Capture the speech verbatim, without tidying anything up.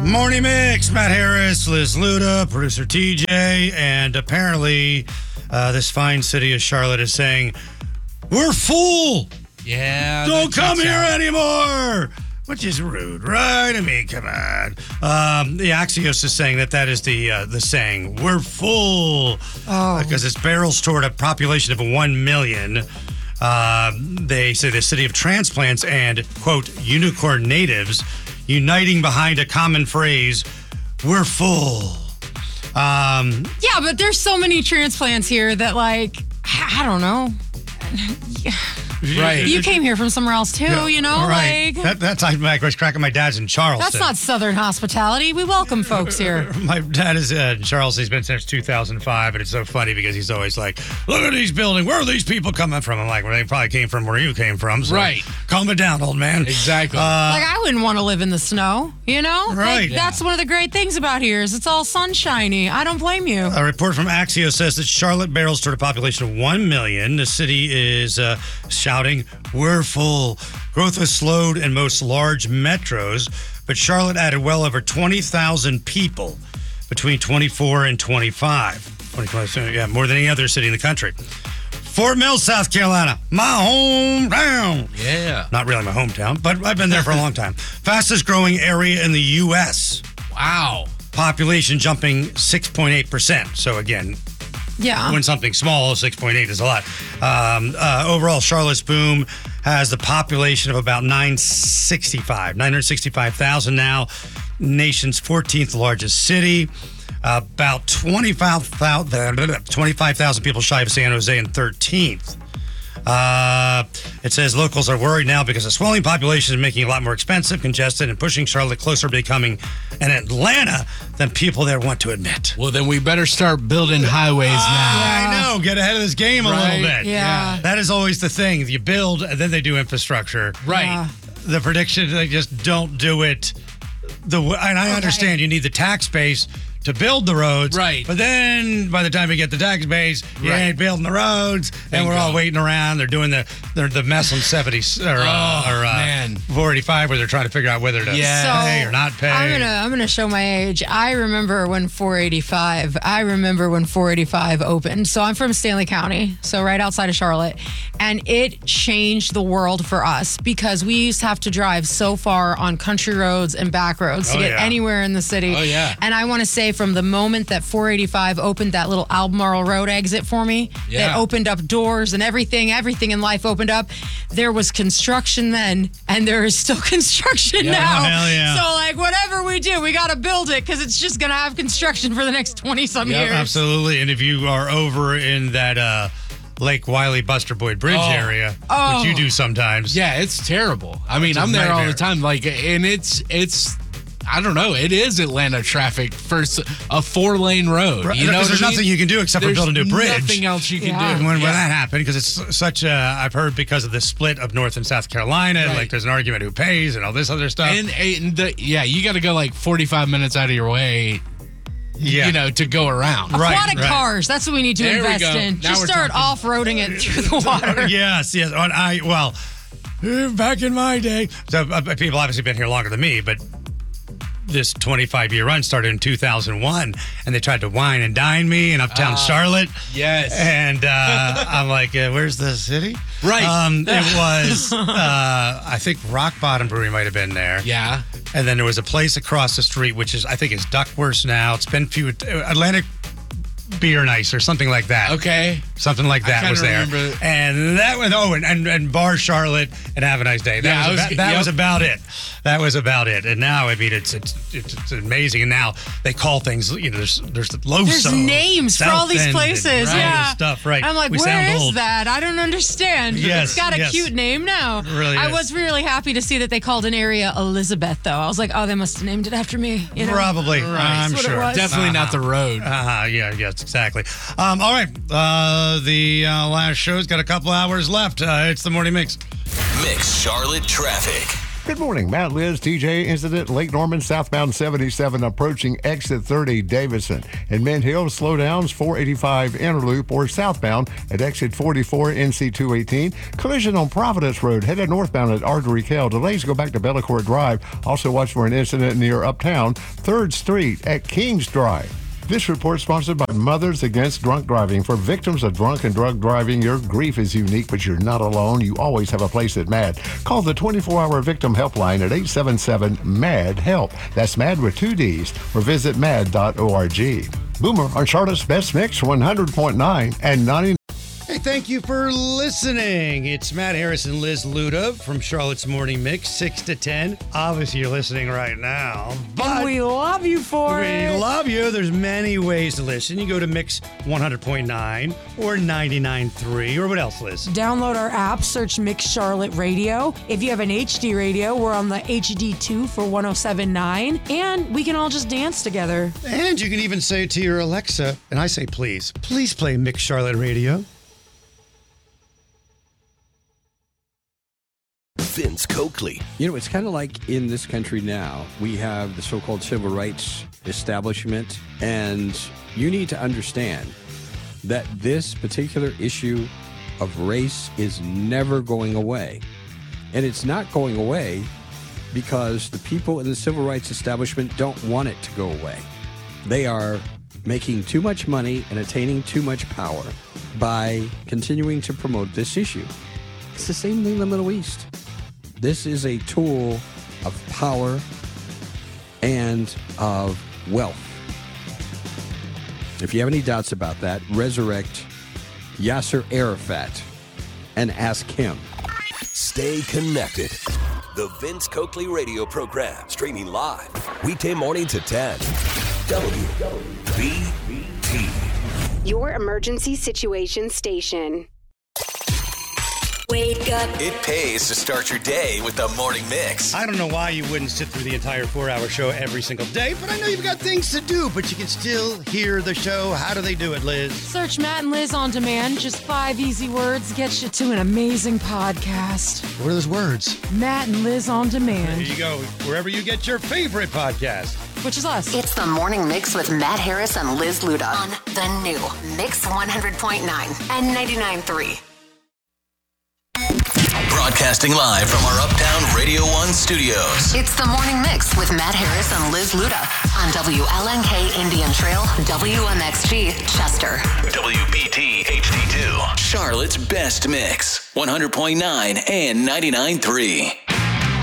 Morning Mix, Matt Harris, Liz Luda, producer T J, and apparently uh, this fine city of Charlotte is saying, we're full! Yeah. Don't come here out. anymore! Which is rude, right? I mean, come on. Um, the Axios is saying that that is the uh, the saying, we're full, Oh. because it's barrels toward a population of one million. Uh, they say the city of transplants and, quote, unicorn natives uniting behind a common phrase, we're full. Um, Yeah, but there's so many transplants here that, like, I don't know. Right. You came here from somewhere else, too, Yeah, you know? right. Like, That, that's like I was cracking my dad's in Charleston. that's not Southern hospitality. We welcome folks here. My dad is uh, in Charleston. He's been since two thousand five, and it's so funny because he's always like, look at these buildings. Where are these people coming from? I'm like, well, they probably came from where you came from. So Right. Calm it down, old man. Exactly. Uh, Like, I wouldn't want to live in the snow, you know? Right. Like, Yeah. that's one of the great things about here is it's all sunshiny. I don't blame you. A report from Axios says that Charlotte barrels toward a population of one million. The city is uh, shouting, we're full. Growth was slowed in most large metros, but Charlotte added well over twenty thousand people between twenty-four and twenty-five. twenty-five, yeah, more than any other city in the country. Fort Mill, South Carolina, my hometown. yeah. Not really my hometown, but I've been there for a long time. Fastest growing area in the U S. Wow. Population jumping six point eight percent. So again, Yeah. when something small, six point eight is a lot. Um, uh, overall, Charlotte's boom has the population of about nine sixty-five, nine hundred sixty-five thousand now. Nation's fourteenth largest city. Uh, about twenty-five thousand people shy of San Jose and thirteenth. Uh, it says locals are worried now because the swelling population is making it a lot more expensive, congested, and pushing Charlotte closer to becoming an Atlanta than people there want to admit. Well, then we better start building highways now. I know. Get ahead of this game a Right. little bit. Yeah. That is always the thing. You build, and then they do infrastructure. Right. Yeah. The prediction, they just don't do it. The w- And I Okay. understand you need the tax base to build the roads. Right. But then by the time you get the tax base, you Right. ain't building the roads, and we're all Bingo. waiting around. They're doing the they're the mess on seventy or, uh, Oh, or uh, man. four eighty-five where they're trying to figure out whether to Yeah. pay or not pay. I'm gonna I'm gonna show my age. I remember when four eighty-five. I remember when four eighty-five opened. So I'm from Stanley County, so right outside of Charlotte, and it changed the world for us because we used to have to drive so far on country roads and back roads to Oh, get yeah. anywhere in the city. Oh, yeah. And I want to say from the moment that four eighty-five opened that little Albemarle Road exit for me, Yeah. that opened up doors and everything. Everything in life opened up. There was construction then, and there is still construction Yeah, now. hell yeah. So like whatever we do, we got to build it because it's just gonna have construction for the next twenty some Yeah, years. absolutely. And if you are over in that uh, Lake Wiley Buster Boyd Bridge Oh. area, Oh. which you do sometimes. Yeah, it's terrible. I mean, It's a I'm there all nightmare. the time. Like, and it's it's. I don't know. It is Atlanta traffic for s- a four lane road. Right, You know, because what there's I mean? nothing you can do except for There's build a new bridge. Nothing else you can Yeah. do. And when, when Yeah. that happened, because it's such a, I've heard because of the split of North and South Carolina, Right. like there's an argument who pays and all this other stuff. And, and the, yeah, you got to go like forty-five minutes out of your way, yeah. you know, to go around. Right, Aquatic right. cars. That's what we need to There we invest go. in. Now Just we're start talking. off-roading it through the water. yes, yes. On I well, eh, back in my day, so uh, people obviously been here longer than me, but this twenty-five year run started in two thousand one, and they tried to wine and dine me in Uptown Ah. Charlotte. Yes. And uh, I'm like, uh, where's the city? Right. Um, it was, uh, I think Rock Bottom Brewery might have been there. Yeah. And then there was a place across the street, which is, I think, is Duckworth now. It's been few, Atlantic Beer Nice or something like that. Okay. Something like that kinda was there. remember- And that was, oh, and, and, and Bar Charlotte and Have a Nice Day. That, Yeah, was, I was- about, that yep. was about it. That was about it. And now, I mean, it's it's it's, it's amazing. And now they call things, you know, there's there's Loso. There's names for all these South End, places. and all this Yeah. stuff, right. I'm like, We where sound is old. that? I don't understand. Yes, It's got a yes. cute name now. It really I is. was really happy to see that they called an area Elizabeth, though. I was like, oh, they must have named it after me. You know? Probably. I'm That's what it sure. was. Definitely not the road. Uh-huh, yeah, yes, exactly. Um, all right, uh, the uh, last show's got a couple hours left. Uh, it's the Morning Mix. Mix Charlotte traffic. Good morning. Matt, Liz, T J incident, Lake Norman, southbound seventy-seven, approaching exit thirty, Davison. In Mint Hill, slowdowns, four eighty-five Interloop or southbound at exit forty-four, N C two eighteen. Collision on Providence Road, headed northbound at Artery Kell. Delays go back to Bellecourt Drive. Also watch for an incident near Uptown, third Street at Kings Drive. This report sponsored by Mothers Against Drunk Driving. For victims of drunk and drug driving, your grief is unique, but you're not alone. You always have a place at MAD. Call the twenty-four hour victim helpline at eight seven seven, M A D, HELP. That's MAD with two D's, or visit mad dot org. Boomer on Charlotte's Best Mix, one hundred point nine and ninety-nine. Hey, thank you for listening. It's Matt Harris and Liz Luda from Charlotte's Morning Mix, six to ten. Obviously, you're listening right now, but And we love you for we it. love you. There's many ways to listen. You go to Mix one hundred point nine or ninety-nine point three, or what else, Liz? Download our app, search Mix Charlotte Radio. If you have an H D radio, we're on the H D two for one oh seven point nine, and we can all just dance together. And you can even say to your Alexa, and I say please, please play Mix Charlotte Radio. Vince Coakley. You know, it's kind of like in this country now, we have the so-called civil rights establishment, and you need to understand that this particular issue of race is never going away. And it's not going away because the people in the civil rights establishment don't want it to go away. They are making too much money and attaining too much power by continuing to promote this issue. It's the same thing in the Middle East. This is a tool of power and of wealth. If you have any doubts about that, resurrect Yasser Arafat and ask him. Stay connected. The Vince Coakley radio program, streaming live, weekday morning to ten. W B T. Your emergency situation station. Wake up. It pays to start your day with the morning mix. I don't know why you wouldn't sit through the entire four-hour show every single day, but I know you've got things to do, but you can still hear the show. How do they do it, Liz? Search Matt and Liz on demand. Just five easy words gets you to an amazing podcast. What are those words? Matt and Liz on There demand, you go. Wherever you get your favorite podcast. which is us. It's the Morning Mix with Matt Harris and Liz Luda on the new Mix one hundred point nine and ninety-nine point three. Broadcasting live from our Uptown Radio one studios. It's the Morning Mix with Matt Harris and Liz Luda on W L N K Indian Trail, W M X G Chester. W B T H D two. Charlotte's Best Mix. one hundred point nine and ninety-nine point three.